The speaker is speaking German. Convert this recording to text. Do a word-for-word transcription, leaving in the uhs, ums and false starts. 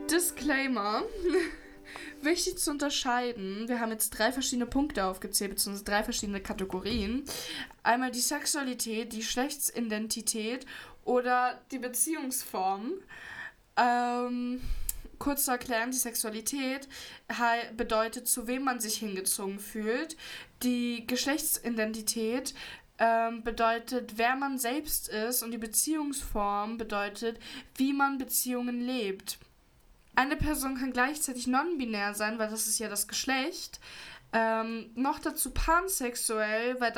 Disclaimer. Wichtig zu unterscheiden, wir haben jetzt drei verschiedene Punkte aufgezählt, beziehungsweise drei verschiedene Kategorien. Einmal die Sexualität, die Geschlechtsidentität oder die Beziehungsform. Ähm, kurz zu erklären, die Sexualität he- bedeutet, zu wem man sich hingezogen fühlt. Die Geschlechtsidentität ähm, bedeutet, wer man selbst ist, und die Beziehungsform bedeutet, wie man Beziehungen lebt. Eine Person kann gleichzeitig non-binär sein, weil das ist ja das Geschlecht, ähm, noch dazu pansexuell, weil